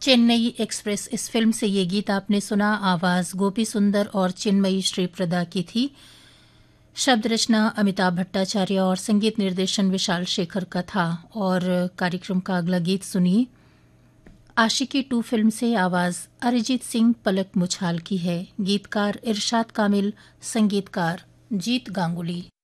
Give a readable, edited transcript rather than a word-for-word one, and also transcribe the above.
Chennai express, इस film से ये गीत आपने सुना। आवाज गोपी सुंदर और चिन्मयी श्रीप्रदा की थी। शब्द रचना अमिताभ भट्टाचार्य और संगीत निर्देशन विशाल शेखर का था। और कार्यक्रम का अगला गीत सुनिए। आशिकी 2 फिल्म से आवाज अरिजीत सिंह पलक मुछाल की है। गीतकार इरशाद कामिल, संगीतकार जीत गांगुली।